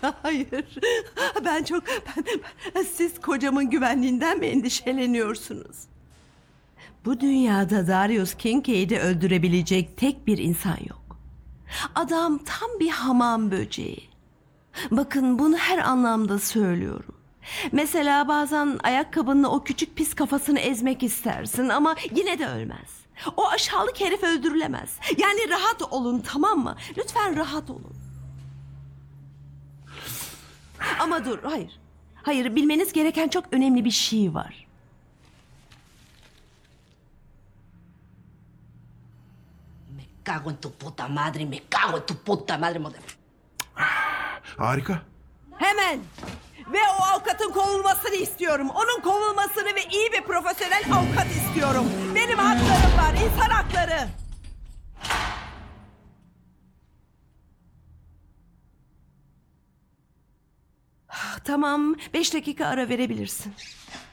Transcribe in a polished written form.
Hayır. Siz kocamın güvenliğinden mi endişeleniyorsunuz? Bu dünyada Darius Kincaid'i öldürebilecek tek bir insan yok. Adam tam bir hamam böceği. Bakın bunu her anlamda söylüyorum. Mesela bazen ayakkabınla o küçük pis kafasını ezmek istersin ama yine de ölmez. O aşağılık herif öldürülemez. Yani rahat olun, tamam mı? Lütfen rahat olun. Ama dur, hayır. Hayır, bilmeniz gereken çok önemli bir şey var. Me cago en tu puta madre, me cago en tu puta madre, Harika. Hemen! Ve o avukatın kovulmasını istiyorum. Onun kovulmasını ve iyi bir profesyonel avukat istiyorum. Benim haklarım var, insan hakları. Tamam, 5 dakika ara verebilirsin.